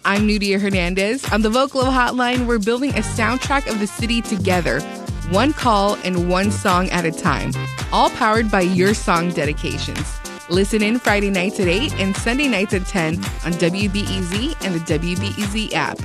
I'm Nudia Hernandez. On the Vocalo Hotline, we're building a soundtrack of the city together, one call and one song at a time, all powered by your song dedications. Listen in Friday nights at 8 and Sunday nights at 10 on WBEZ and the WBEZ app.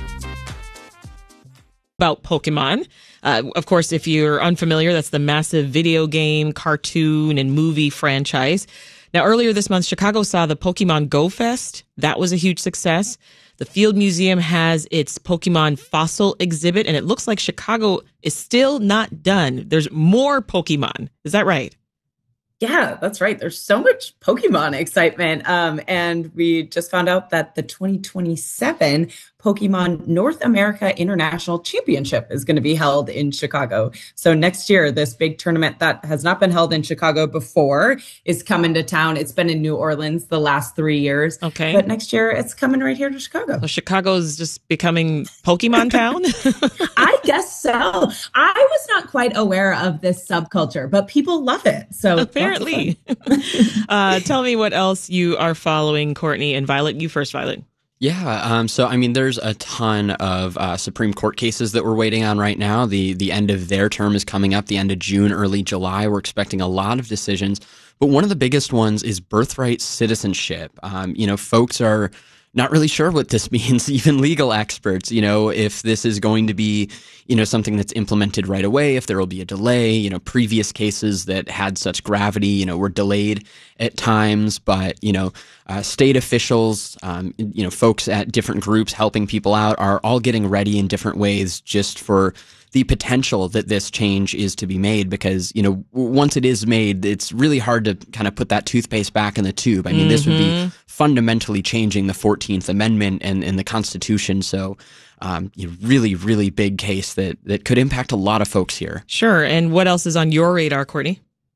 About Pokemon. Of course, if you're unfamiliar, that's the massive video game, cartoon, and movie franchise. Now, earlier this month, Chicago saw the Pokemon Go Fest. That was a huge success. The Field Museum has its Pokemon fossil exhibit, and it looks like Chicago is still not done. There's more Pokemon. Is that right? Yeah, that's right. There's so much Pokemon excitement. And we just found out that the 2027 Pokemon North America International Championship is going to be held in Chicago. So next year, this big tournament that has not been held in Chicago before is coming to town. It's been in New Orleans the last 3 years. Okay. But next year, it's coming right here to Chicago. So Chicago's just becoming Pokemon town? I guess so. I was not quite aware of this subculture, but people love it. So apparently. Tell me what else you are following, Courtney and Violet. You first, Violet. Yeah. So, I mean, there's a ton of Supreme Court cases that we're waiting on right now. The end of their term is coming up, the end of June, early July. We're expecting a lot of decisions. But one of the biggest ones is birthright citizenship. Folks are not really sure what this means, even legal experts, if this is going to be, something that's implemented right away, if there will be a delay. Previous cases that had such gravity, were delayed at times, but, state officials, folks at different groups helping people out are all getting ready in different ways just for the potential that this change is to be made, because, once it is made, it's really hard to kind of put that toothpaste back in the tube. I mean, this would be fundamentally changing the 14th Amendment and the Constitution. So really, really big case that could impact a lot of folks here. Sure. And what else is on your radar, Courtney?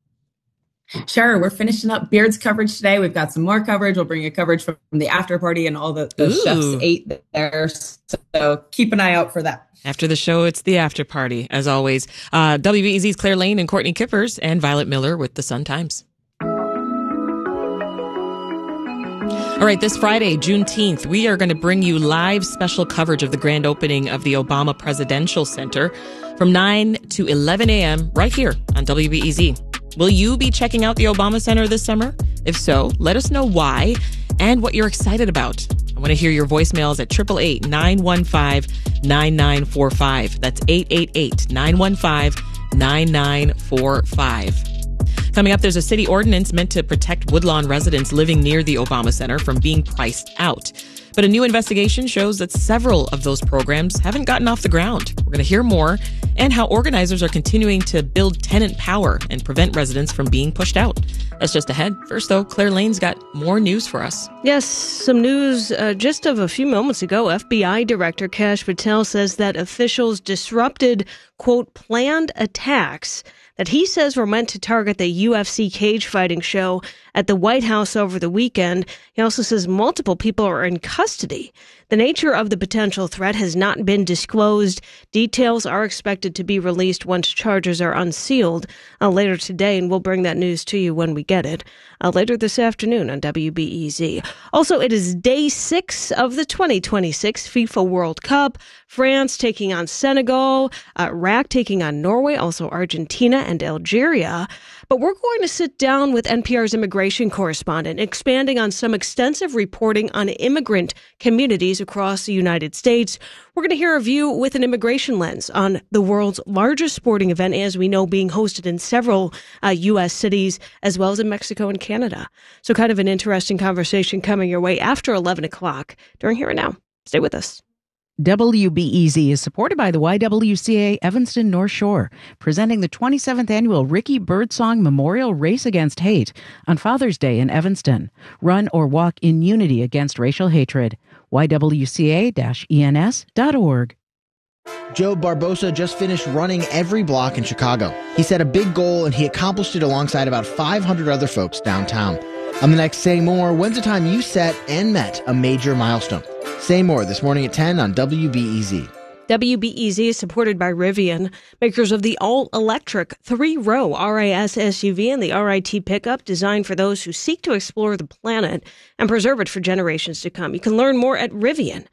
Sure. We're finishing up Beard's coverage today. We've got some more coverage. We'll bring you coverage from the after party and all the chefs ate there. So keep an eye out for that. After the show, it's the after party, as always. WBEZ's Claire Lane and Courtney Kippers and Violet Miller with the Sun-Times. All right, this Friday, Juneteenth, we are going to bring you live special coverage of the grand opening of the Obama Presidential Center from 9 to 11 a.m. right here on WBEZ. Will you be checking out the Obama Center this summer? If so, let us know why and what you're excited about. I want to hear your voicemails at 888-915-9945. That's 888-915-9945. Coming up, there's a city ordinance meant to protect Woodlawn residents living near the Obama Center from being priced out. But a new investigation shows that several of those programs haven't gotten off the ground. We're going to hear more and how organizers are continuing to build tenant power and prevent residents from being pushed out. That's just ahead. First, though, Claire Lane's got more news for us. Yes, some news just of a few moments ago. FBI Director Kash Patel says that officials disrupted, quote, planned attacks that he says were meant to target the UFC cage fighting show at the White House over the weekend. He also says multiple people are in custody. The nature of the potential threat has not been disclosed. Details are expected to be released once charges are unsealed later today, and we'll bring that news to you when we get it later this afternoon on WBEZ. Also, it is day 6 of the 2026 FIFA World Cup. France taking on Senegal, Iraq taking on Norway, also Argentina and Algeria. But we're going to sit down with NPR's immigration correspondent, expanding on some extensive reporting on immigrant communities across the United States. We're going to hear a view with an immigration lens on the world's largest sporting event, as we know, being hosted in several U.S. cities, as well as in Mexico and Canada. So kind of an interesting conversation coming your way after 11 o'clock during Here and Now. Stay with us. WBEZ is supported by the YWCA Evanston North Shore, presenting the 27th annual Ricky Birdsong Memorial Race Against Hate on Father's Day in Evanston. Run or walk in unity against racial hatred. YWCA-ENS.org. Joe Barbosa just finished running every block in Chicago. He set a big goal and he accomplished it alongside about 500 other folks downtown. On the next Say More, when's the time you set and met a major milestone? Say More this morning at 10 on WBEZ. WBEZ is supported by Rivian, makers of the all-electric 3-row RIS SUV and the RIT pickup, designed for those who seek to explore the planet and preserve it for generations to come. You can learn more at Rivian.